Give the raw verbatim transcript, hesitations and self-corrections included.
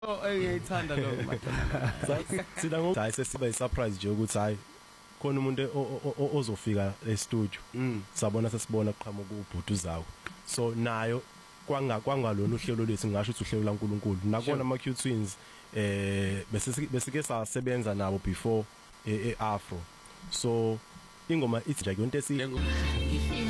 Oh engiyithanda lo madodana. Sina ngo hayi sesiba isurprise nje ukuthi hayi khona umuntu ozofika e-studio. Sabona sesibona kuqhamuka ubhuti uzawo. So nayo kwanga kwangalona uhlelo lethu ngisho ukuthi uhlelo laNkuluNkulu. Nakona ama Q Twins eh bese besike sasebenza nabo before e-Afro. So ingoma ithi nje into esi